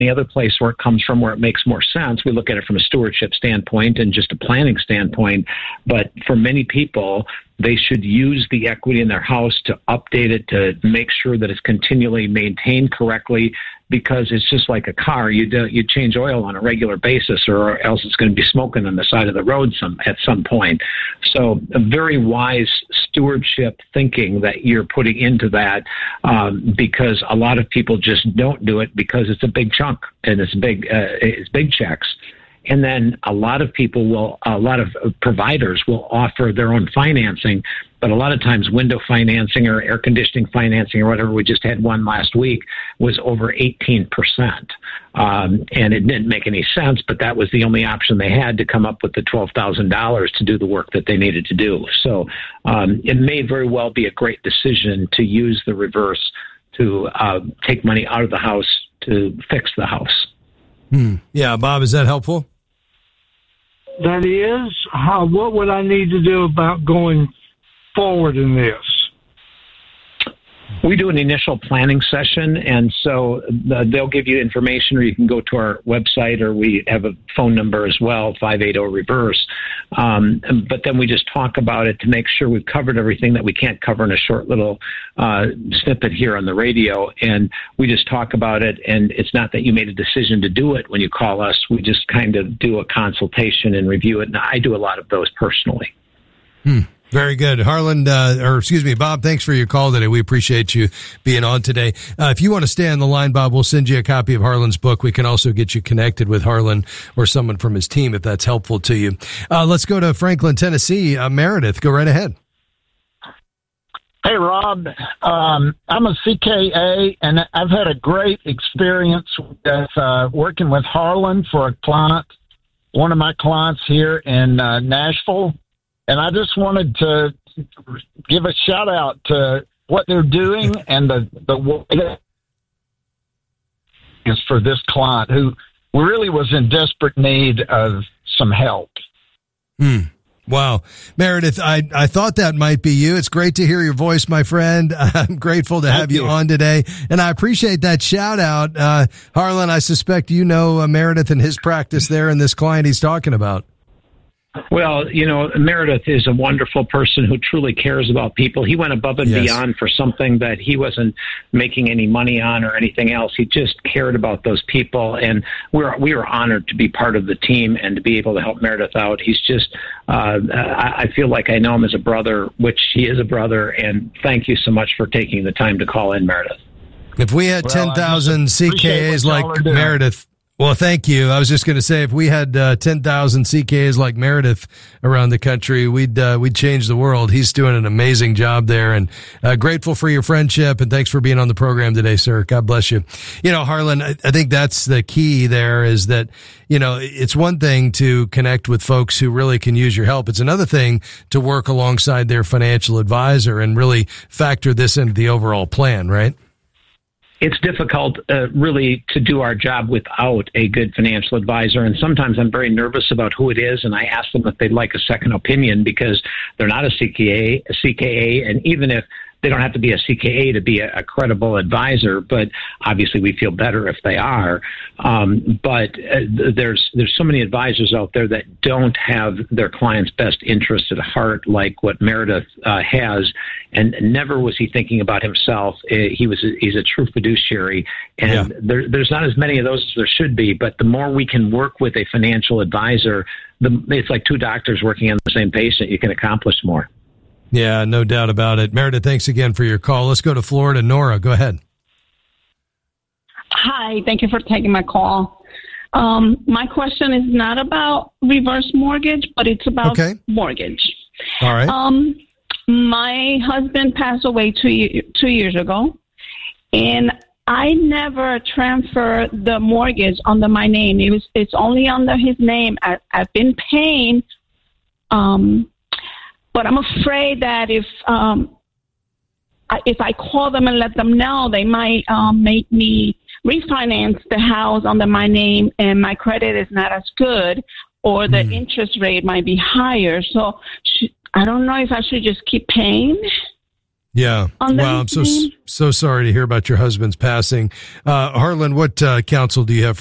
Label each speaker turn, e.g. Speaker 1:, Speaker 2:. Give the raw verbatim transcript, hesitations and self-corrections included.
Speaker 1: any other place where it comes from, where it makes more sense. We look at it from a stewardship standpoint and just a planning standpoint. But for many people, they should use the equity in their house to update it, to make sure that it's continually maintained correctly, because it's just like a car. You do, you change oil on a regular basis, or else it's going to be smoking on the side of the road some at some point. So a very wise stewardship thinking that you're putting into that, um, because a lot of people just don't do it because it's a big chunk and it's big, uh, it's big checks. And then a lot of people will, a lot of providers will offer their own financing, but a lot of times window financing or air conditioning financing or whatever, we just had one last week, was over eighteen percent. Um, and it didn't make any sense, but that was the only option they had to come up with the twelve thousand dollars to do the work that they needed to do. So um, it may very well be a great decision to use the reverse to uh, take money out of the house to fix the house.
Speaker 2: Hmm. Yeah, Bob, is that helpful?
Speaker 3: That is. How? What would I need to do about going forward in this?
Speaker 1: We do an initial planning session, and so the, they'll give you information, or you can go to our website, or we have a phone number as well, five eight zero reverse. Um, but then we just talk about it to make sure we've covered everything that we can't cover in a short little uh, snippet here on the radio. And we just talk about it, and it's not that you made a decision to do it when you call us. We just kind of do a consultation and review it, and I do a lot of those personally.
Speaker 2: Hmm. Very good. Harlan, uh, or excuse me, Bob, thanks for your call today. We appreciate you being on today. Uh, if you want to stay on the line, Bob, we'll send you a copy of Harlan's book. We can also get you connected with Harlan or someone from his team if that's helpful to you. Uh, let's go to Franklin, Tennessee. Uh, Meredith, go right ahead.
Speaker 4: Hey, Rob. Um, I'm a C K A, and I've had a great experience with uh, working with Harlan for a client, one of my clients here in uh, Nashville. And I just wanted to give a shout out to what they're doing and the, the way that is for this client who really was in desperate need of some help.
Speaker 2: Hmm. Wow. Meredith, I, I thought that might be you. It's great to hear your voice, my friend. I'm grateful to
Speaker 4: Thank
Speaker 2: have you.
Speaker 4: you
Speaker 2: on today. And I appreciate that shout out. Uh, Harlan, I suspect you know uh, Meredith and his practice there and this client he's talking about.
Speaker 1: Well, you know, Meredith is a wonderful person who truly cares about people. He went above and
Speaker 2: Yes.
Speaker 1: beyond for something that he wasn't making any money on or anything else. He just cared about those people, and we're we were honored to be part of the team and to be able to help Meredith out. He's just, uh, I, I feel like I know him as a brother, which he is a brother, and thank you so much for taking the time to call in, Meredith.
Speaker 2: If we had
Speaker 4: Well,
Speaker 2: ten thousand C K As like
Speaker 4: y'all are doing.
Speaker 2: Meredith, well, thank you. I was just going to say, if we had uh, ten thousand C K As like Meredith around the country, we'd uh, we'd change the world. He's doing an amazing job there, and uh, grateful for your friendship, and thanks for being on the program today, sir. God bless you. You know, Harlan, I, I think that's the key there, is that, you know, it's one thing to connect with folks who really can use your help. It's another thing to work alongside their financial advisor and really factor this into the overall plan, right?
Speaker 1: It's difficult, uh, really, to do our job without a good financial advisor. And sometimes I'm very nervous about who it is, and I ask them if they'd like a second opinion because they're not a C K A, a C K A, and even if they don't have to be a C K A to be a, a credible advisor, but obviously we feel better if they are. Um, but uh, there's there's so many advisors out there that don't have their client's best interest at heart, like what Meredith uh, has. And never was he thinking about himself. Uh, he was a, he's a true fiduciary, and
Speaker 2: Yeah.
Speaker 1: there, there's not as many of those as there should be. But the more we can work with a financial advisor, the, it's like two doctors working on the same patient. You can accomplish more.
Speaker 2: Yeah, no doubt about it. Meredith, thanks again for your call. Let's go to Florida. Nora, go ahead.
Speaker 5: Hi, thank you for taking my call. Um, my question is not about reverse mortgage, but it's about
Speaker 2: Okay.
Speaker 5: mortgage.
Speaker 2: All right.
Speaker 5: Um, my husband passed away two, ye- two years ago, and I never transferred the mortgage under my name. It was it's only under his name. I, I've been paying, um, but I'm afraid that if um, I, if I call them and let them know, they might um, make me refinance the house under my name, and my credit is not as good, or the
Speaker 2: Mm.
Speaker 5: interest rate might be higher. So sh- I don't know if I should just keep paying.
Speaker 2: Yeah.
Speaker 5: Under
Speaker 2: Wow. I'm
Speaker 5: his
Speaker 2: so
Speaker 5: name.
Speaker 2: so sorry to hear about your husband's passing. Uh, Harlan, what uh, counsel do you have for